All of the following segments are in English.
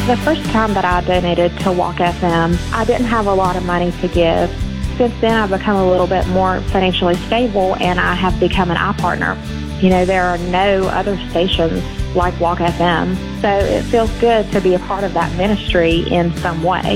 The first time that I donated to Walk FM, I didn't have a lot of money to give. Since then, I've become a little bit more financially stable, and I have become an iPartner. You know, there are no other stations like Walk FM, so it feels good to be a part of that ministry in some way.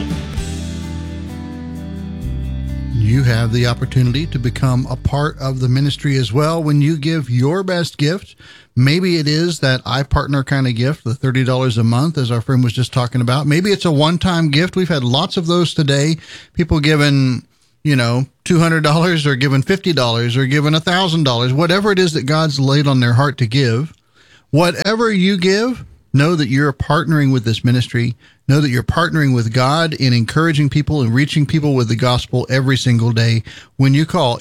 You have the opportunity to become a part of the ministry as well when you give your best gift. Maybe it is that iPartner kind of gift, the $30 a month, as our friend was just talking about. Maybe it's a one-time gift. We've had lots of those today. People giving, $200 or giving $50 or giving $1,000, whatever it is that God's laid on their heart to give. Whatever you give, know that you're partnering with this ministry. Know that you're partnering with God in encouraging people and reaching people with the gospel every single day when you call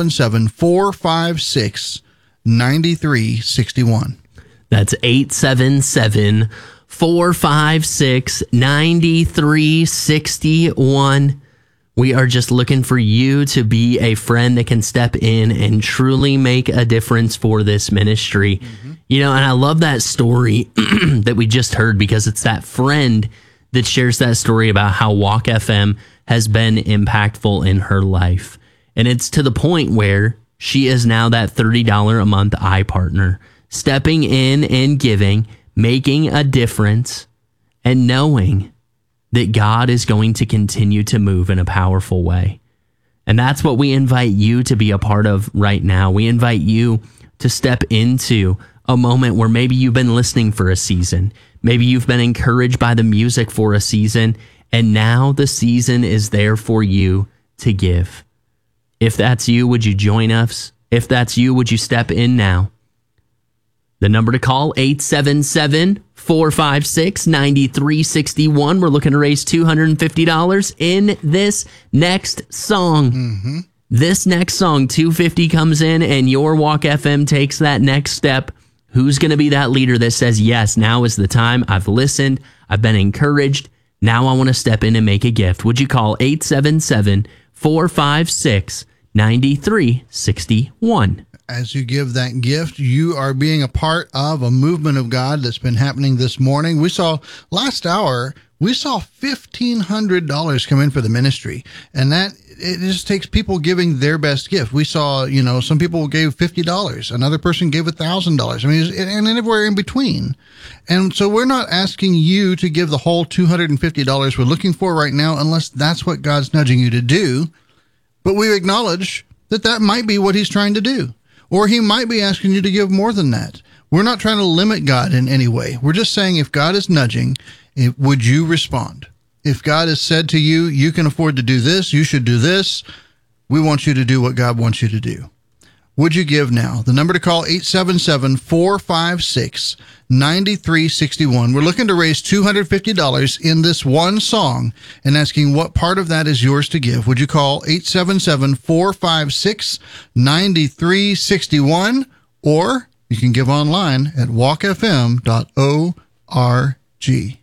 877-456-9361. That's 877-456-9361. We are just looking for you to be a friend that can step in and truly make a difference for this ministry. Mm-hmm. And I love that story that we just heard, because it's that friend that shares that story about how Walk FM has been impactful in her life. And it's to the point where she is now that $30 a month iPartner, stepping in and giving, making a difference, and knowing that God is going to continue to move in a powerful way. And that's what we invite you to be a part of right now. We invite you to step into a moment where maybe you've been listening for a season. Maybe you've been encouraged by the music for a season, and now the season is there for you to give. If that's you, would you join us? If that's you, would you step in now? The number to call, 877-456-9361. We're looking to raise $250 in this next song. Mm-hmm. This next song, $250 comes in, and your Walk FM takes that next step. Who's going to be that leader that says, yes, now is the time. I've listened. I've been encouraged. Now I want to step in and make a gift. Would you call 877-456-9361? As you give that gift, you are being a part of a movement of God that's been happening this morning. We saw last hour, $1,500 come in for the ministry, and that it just takes people giving their best gift. We saw, some people gave $50, another person gave $1,000. I mean, and everywhere in between. And so we're not asking you to give the whole $250 we're looking for right now, unless that's what God's nudging you to do. But we acknowledge that might be what he's trying to do. Or he might be asking you to give more than that. We're not trying to limit God in any way. We're just saying, if God is nudging, would you respond? If God has said to you, you can afford to do this, you should do this, we want you to do what God wants you to do. Would you give now? The number to call, 877-456-9361. We're looking to raise $250 in this one song and asking what part of that is yours to give. Would you call 877-456-9361, or you can give online at walkfm.org.